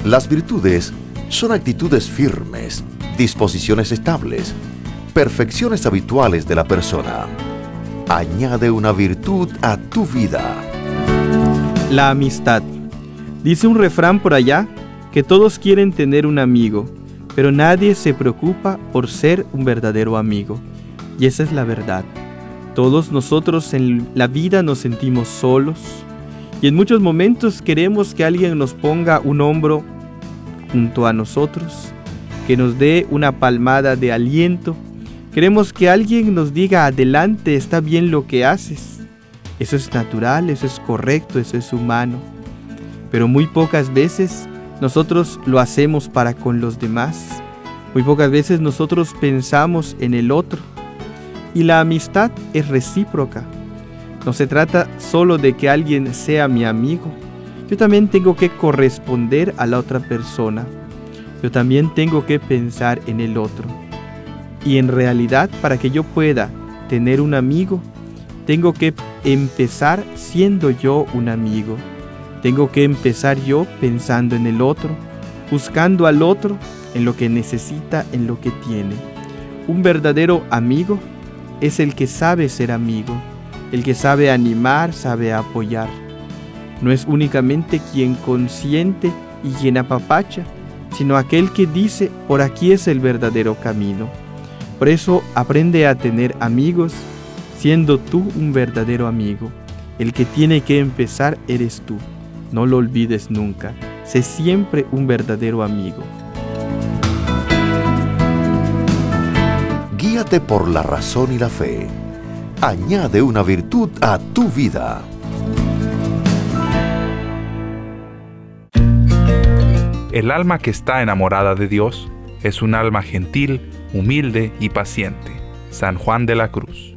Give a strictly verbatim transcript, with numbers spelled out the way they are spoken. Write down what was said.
Las virtudes son actitudes firmes, disposiciones estables, perfecciones habituales de la persona. Añade una virtud a tu vida. La amistad. Dice un refrán por allá que todos quieren tener un amigo, pero nadie se preocupa por ser un verdadero amigo. Y esa es la verdad. Todos nosotros en la vida nos sentimos solos y en muchos momentos queremos que alguien nos ponga un hombro junto a nosotros, que nos dé una palmada de aliento. Queremos que alguien nos diga: adelante, está bien lo que haces. Eso es natural, eso es correcto, eso es humano. Pero muy pocas veces nosotros lo hacemos para con los demás. Muy pocas veces nosotros pensamos en el otro. Y la amistad es recíproca. No se trata solo de que alguien sea mi amigo. Yo también tengo que corresponder a la otra persona. Yo también tengo que pensar en el otro. Y en realidad, para que yo pueda tener un amigo, tengo que empezar siendo yo un amigo. Tengo que empezar yo pensando en el otro, buscando al otro en lo que necesita, en lo que tiene. Un verdadero amigo es el que sabe ser amigo, el que sabe animar, sabe apoyar. No es únicamente quien consiente y quien apapacha, sino aquel que dice: por aquí es el verdadero camino. Por eso aprende a tener amigos, siendo tú un verdadero amigo. El que tiene que empezar eres tú. No lo olvides nunca. Sé siempre un verdadero amigo. Guíate por la razón y la fe. Añade una virtud a tu vida. El alma que está enamorada de Dios es un alma gentil, humilde y paciente. San Juan de la Cruz.